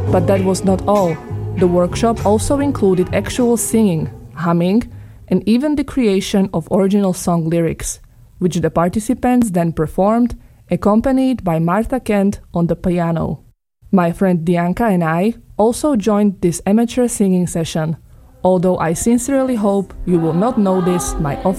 But that was not all. The workshop also included actual singing, humming, and even the creation of original song lyrics, which the participants then performed, accompanied by Martha Kent on the piano. My friend Dianka and I also joined this amateur singing session, although I sincerely hope you will not notice my